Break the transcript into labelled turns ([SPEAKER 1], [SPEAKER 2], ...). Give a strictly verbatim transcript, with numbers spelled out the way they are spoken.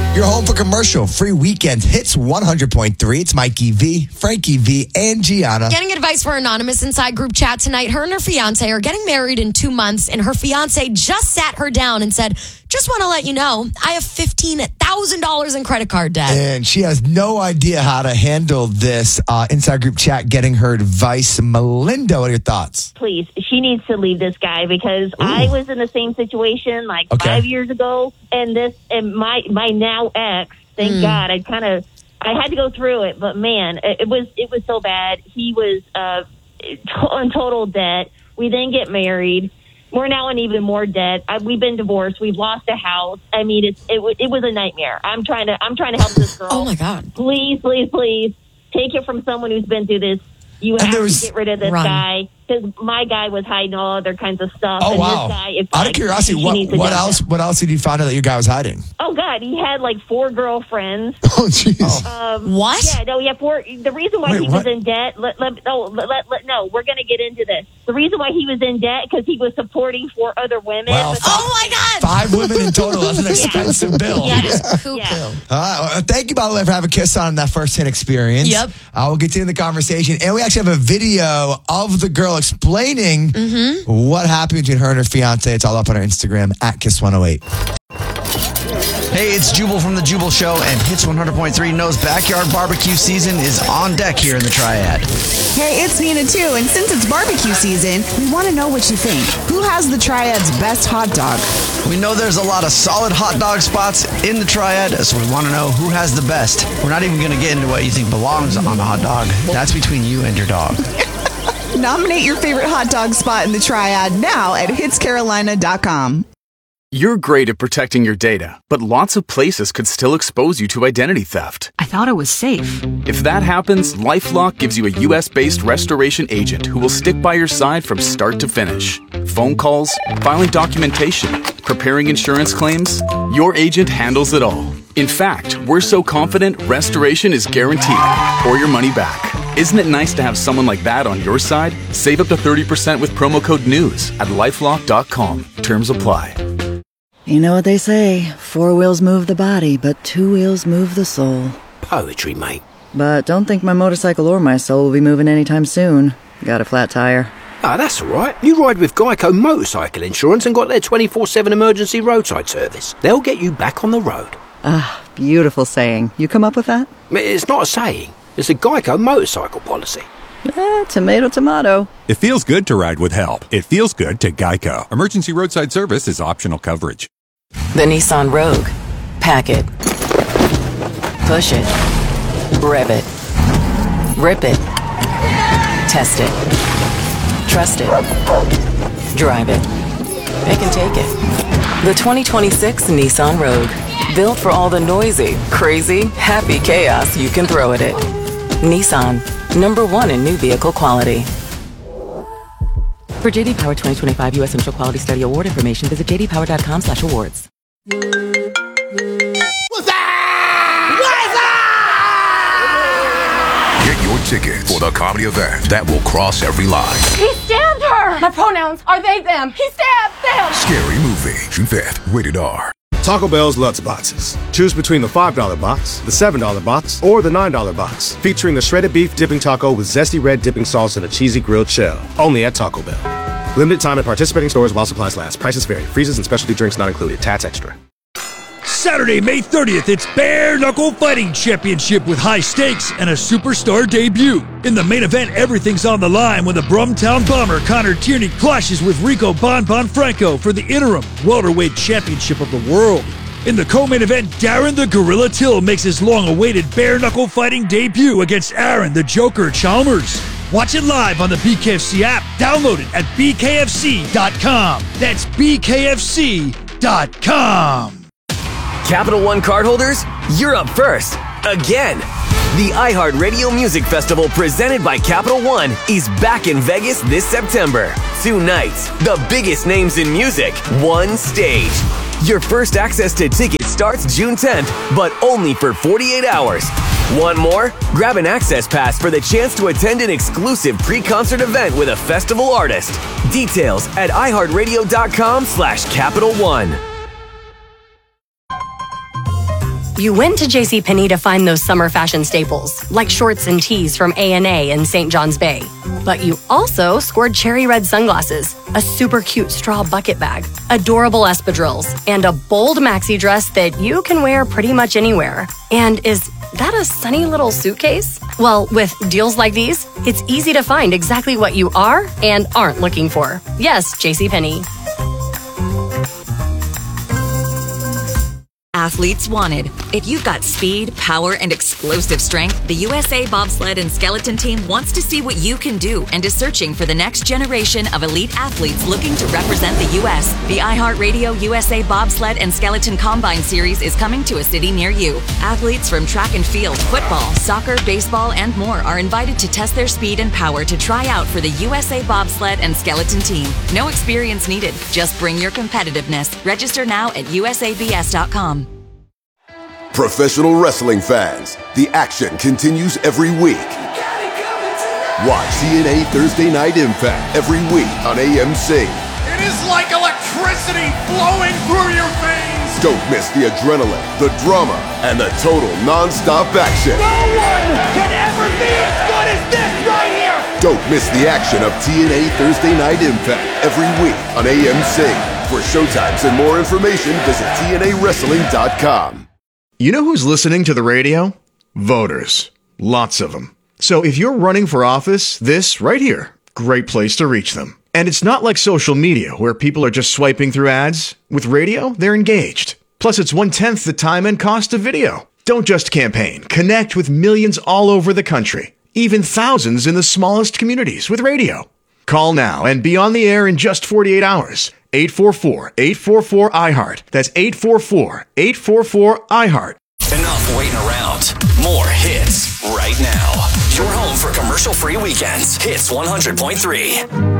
[SPEAKER 1] You're home for commercial free weekend hits one hundred point three. It's Mikey V, Frankie V, and Gianna.
[SPEAKER 2] Getting advice for Anonymous inside group chat tonight. Her and her fiance are getting married in two months, and her fiance just sat her down and said, just want to let you know, I have fifteen thousand dollars in credit card debt.
[SPEAKER 1] And she has no idea how to handle this uh, inside group chat, getting her advice. Melinda, what are your thoughts?
[SPEAKER 3] Please, she needs to leave this guy because Ooh. I was in the same situation like
[SPEAKER 1] okay.
[SPEAKER 3] five years ago, and this and my my now ex. Thank mm. God, I kind of I had to go through it, but man, it, it was it was so bad. He was uh, in total debt. We then get married. We're now in even more debt. I, we've been divorced. We've lost a house. I mean, it's it, it was a nightmare. I'm trying to I'm trying to help this girl.
[SPEAKER 2] Oh my God!
[SPEAKER 3] Please, please, please take it from someone who's been through this. You have to get rid of this run. guy because my guy was hiding all other kinds of stuff.
[SPEAKER 1] Oh
[SPEAKER 3] and
[SPEAKER 1] wow!
[SPEAKER 3] This guy, if
[SPEAKER 1] Out
[SPEAKER 3] I,
[SPEAKER 1] of curiosity, what, what else? What else did you find out that your guy was hiding?
[SPEAKER 3] Oh God, he had like four girlfriends.
[SPEAKER 1] Oh jeez.
[SPEAKER 3] Um,
[SPEAKER 2] what?
[SPEAKER 3] Yeah, no, he had four. The reason why
[SPEAKER 1] Wait,
[SPEAKER 3] he
[SPEAKER 1] what?
[SPEAKER 3] was in debt. Let, let, no, let, let, let, no, we're going to get into this. The reason why he was in debt because he was supporting four other women.
[SPEAKER 1] Wow,
[SPEAKER 3] but
[SPEAKER 2] oh my God!
[SPEAKER 1] Five women in total. That's an expensive
[SPEAKER 3] yeah.
[SPEAKER 1] bill.
[SPEAKER 2] Yeah, it's cuckoo.
[SPEAKER 1] Yeah. Uh, thank you, by the way, for having a kiss on that first hand experience.
[SPEAKER 2] Yep.
[SPEAKER 1] I will continue the conversation, and we actually have a video of the girl explaining mm-hmm. what happened between her and her fiance. It's all up on our Instagram at Kiss one oh eight.
[SPEAKER 4] Hey, it's Jubal from The Jubal Show, and Hits one hundred point three knows backyard barbecue season is on deck here in the Triad.
[SPEAKER 5] Hey, it's Nina, too, and since it's barbecue season, we want to know what you think. Who has the Triad's best hot dog?
[SPEAKER 4] We know there's a lot of solid hot dog spots in the Triad, so we want to know who has the best. We're not even going to get into what you think belongs on a hot dog. That's between you and your dog.
[SPEAKER 5] Nominate your favorite hot dog spot in the Triad now at hits carolina dot com.
[SPEAKER 6] You're great at protecting your data, but lots of places could still expose you to identity theft.
[SPEAKER 7] I thought it was safe.
[SPEAKER 6] If that happens, LifeLock gives you a U S-based restoration agent who will stick by your side from start to finish. Phone calls, filing documentation, preparing insurance claims, your agent handles it all. In fact, we're so confident restoration is guaranteed or your money back. Isn't it nice to have someone like that on your side? Save up to thirty percent with promo code NEWS at lifelock dot com. Terms apply.
[SPEAKER 8] You know what they say, four wheels move the body, but two wheels move the soul.
[SPEAKER 9] Poetry, mate.
[SPEAKER 8] But don't think my motorcycle or my soul will be moving anytime soon. Got a flat tire.
[SPEAKER 9] Ah, that's all right. You ride with Geico Motorcycle Insurance and got their twenty-four seven emergency roadside service. They'll get you back on the road.
[SPEAKER 8] Ah, beautiful saying. You come up with that?
[SPEAKER 9] It's not a saying. It's a Geico motorcycle policy.
[SPEAKER 8] Eh, tomato, tomato.
[SPEAKER 10] It feels good to ride with help. It feels good to Geico. Emergency roadside service is optional coverage.
[SPEAKER 11] The Nissan Rogue. Pack it. Push it. Rev it. Rip it. Test it. Trust it. Drive it. It can take it. The twenty twenty-six Nissan Rogue. Built for all the noisy, crazy, happy chaos you can throw at it. Nissan. Number one in new vehicle quality. For J D Power twenty twenty-five U S Central Quality Study Award information, visit j d power dot com slash awards.
[SPEAKER 12] What's that? What's that?
[SPEAKER 13] Get your ticket for the comedy event that will cross every line.
[SPEAKER 14] He stabbed her! My pronouns are they, them. He stabbed them!
[SPEAKER 13] Scary Movie, June fifth, rated R.
[SPEAKER 15] Taco Bell's Lutz Boxes. Choose between the five dollar box, the seven dollar box, or the nine dollar box. Featuring the shredded beef dipping taco with zesty red dipping sauce and a cheesy grilled shell. Only at Taco Bell. Limited time at participating stores while supplies last. Prices vary. Freezes and specialty drinks not included. Tats extra.
[SPEAKER 16] Saturday, May thirtieth, it's Bare Knuckle Fighting Championship with high stakes and a superstar debut. In the main event, everything's on the line when the Brumtown Bomber Connor Tierney clashes with Rico Bon Bon Franco for the interim welterweight championship of the world. In the co-main event, Darren the Gorilla Till makes his long-awaited Bare Knuckle Fighting debut against Aaron the Joker Chalmers. Watch it live on the B K F C app. Download it at b k f c dot com. That's b k f c dot com.
[SPEAKER 17] Capital One cardholders, you're up first. Again. The iHeartRadio Music Festival presented by Capital One is back in Vegas this September. Two nights, the biggest names in music, one stage. Your first access to tickets starts June tenth, but only for forty-eight hours. Want more? Grab an access pass for the chance to attend an exclusive pre-concert event with a festival artist. Details at i heart radio dot com slash Capital One.
[SPEAKER 7] You went to JCPenney to find those summer fashion staples, like shorts and tees from A and A in Saint John's Bay. But you also scored cherry red sunglasses, a super cute straw bucket bag, adorable espadrilles, and a bold maxi dress that you can wear pretty much anywhere. And is that a sunny little suitcase? Well, with deals like these, it's easy to find exactly what you are and aren't looking for. Yes, JCPenney.
[SPEAKER 12] Athletes wanted. If you've got speed, power, and explosive strength, the U S A Bobsled and Skeleton Team wants to see what you can do and is searching for the next generation of elite athletes looking to represent the U S. The iHeartRadio U S A Bobsled and Skeleton Combine Series is coming to a city near you. Athletes from track and field, football, soccer, baseball, and more are invited to test their speed and power to try out for the U S A Bobsled and Skeleton Team. No experience needed. Just bring your competitiveness. Register now at U S A B S dot com.
[SPEAKER 18] Professional wrestling fans, the action continues every week. Watch T N A Thursday Night Impact every week on A M C.
[SPEAKER 19] It is like electricity flowing through your veins.
[SPEAKER 18] Don't miss the adrenaline, the drama, and the total non-stop action.
[SPEAKER 19] No one can ever be as good as this right here.
[SPEAKER 18] Don't miss the action of T N A Thursday Night Impact every week on A M C. For showtimes and more information, visit T N A wrestling dot com.
[SPEAKER 20] You know who's listening to the radio? Voters. Lots of them. So if you're running for office, this right here, great place to reach them. And it's not like social media where people are just swiping through ads. With radio, they're engaged. Plus, it's one-tenth the time and cost of video. Don't just campaign. Connect with millions all over the country. Even thousands in the smallest communities with radio. Call now and be on the air in just forty-eight hours. eight four four, eight four four, I heart. That's eight four four, eight four four, I heart.
[SPEAKER 21] Enough waiting around. More hits right now. Your home for commercial-free weekends. Hits one hundred point three.